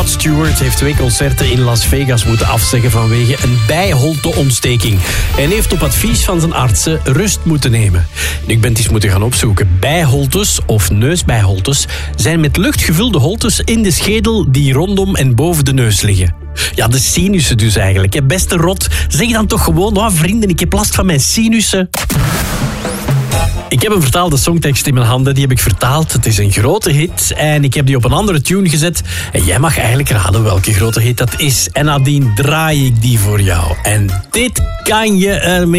Rod Stewart heeft 2 concerten in Las Vegas moeten afzeggen vanwege een bijholteontsteking. En heeft op advies van zijn artsen rust moeten nemen. En ik ben het eens moeten gaan opzoeken. Bijholtes of neusbijholtes zijn met lucht gevulde holtes in de schedel die rondom en boven de neus liggen. Ja, de sinussen dus eigenlijk. Hè. Beste Rod, zeg dan toch gewoon, oh, vrienden, ik heb last van mijn sinussen. Ik heb een vertaalde songtekst in mijn handen, die heb ik vertaald. Het is een grote hit en ik heb die op een andere tune gezet. En jij mag eigenlijk raden welke grote hit dat is. En nadien draai ik die voor jou. En dit kan je ermee